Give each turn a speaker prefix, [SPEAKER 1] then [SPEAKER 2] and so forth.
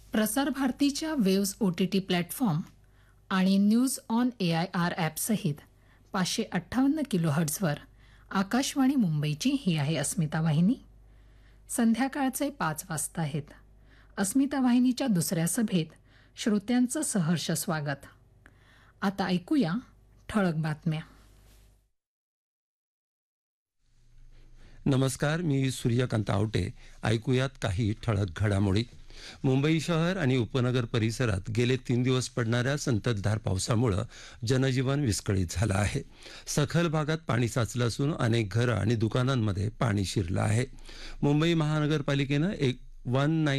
[SPEAKER 1] प्रसार भारतीच्या waves OTT platform आणि न्यूज ऑन AIR ॲपसहित 558 किलोहर्ट्झवर आकाशवाणी मुंबईची ही आहे अस्मिता वाहिनी. संध्याकाळचे 5 वाजता आहेत. अस्मिता वाहिनीच्या दुसऱ्या सभेत श्रोत्यांचं सहर्ष स्वागत. आता ऐकूया ठळक बातम्या.
[SPEAKER 2] नमस्कार, मी सूर्यकांत आवटे. ऐकूयात काही ठळक घडामोडी. मुंबई शहर आणि उपनगर परिसरात गेले 3 दिवस पडणाऱ्या संततधार पावसामुळे जनजीवन विस्कळीत झालं आहे. सखल भागात पाणी साचलं असून अनेक घरं आणि दुकानांमध्ये पाणी शिरलं आहे. मुंबई महानगरपालिकेनं एक 19